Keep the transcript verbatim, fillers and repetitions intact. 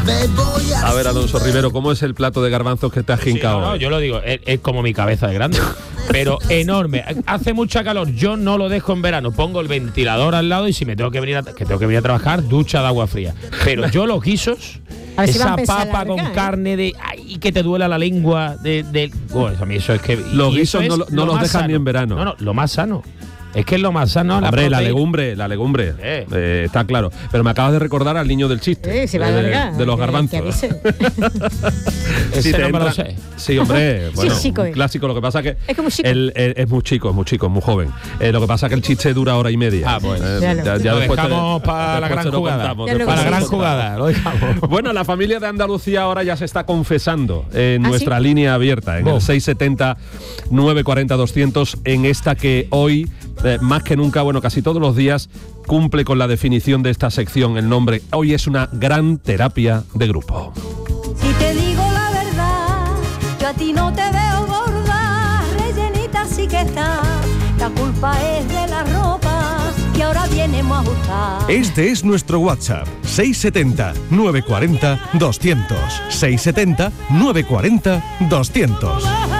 A ver, Alonso Rivero, ¿cómo es el plato de garbanzos que te has jincado? Sí, no, no, hoy? yo lo digo, es, es como mi cabeza de grande, pero enorme. Hace mucha calor, yo no lo dejo en verano, pongo el ventilador al lado y si me tengo que venir a, que tengo que venir a trabajar, ducha de agua fría. Pero yo los guisos, A ver si va a esa empezar papa larga, con ¿eh? carne de ay, que te duela la lengua de, de bueno, a mí eso es que Los y eso guisos no es lo- no lo los más dejan sano. ni en verano. No, no, lo más sano. Es que es lo más sano. Hombre, la proteína. legumbre, la legumbre, Eh. eh, está claro. Pero me acabas de recordar al niño del chiste. Eh, se va a eh, alargar. de los que- garbanzos. que avise. Ese Sí, te no me lo entra- sé. Sí, hombre, bueno, Sí, chico un es. clásico. Lo que pasa que Es que muy chico. el- el- es muy chico, es muy chico, es muy joven. Eh, lo que pasa que el chiste dura hora y media. Ah, bueno. Eh, Ya lo- Lo después te- dejamos para la después gran te lo jugada. contamos, Ya lo después Para la te gran lo contamos. jugada, lo dejamos. Bueno, la familia de Andalucía ahora ya se está confesando en ¿Ah, nuestra sí? línea abierta, en Oh. el seis setenta, nueve cuarenta, doscientos, en esta que hoy, eh, más que nunca, bueno, casi todos los días, cumple con la definición de esta sección. El nombre hoy es una gran terapia de grupo. Si te digo la verdad, yo a ti no te veo gorda, rellenita sí que está. La culpa es de la ropa que ahora vienemos a ajustar. Este es nuestro WhatsApp, seis setenta, nueve cuarenta, doscientos. seis setenta, nueve cuarenta, doscientos.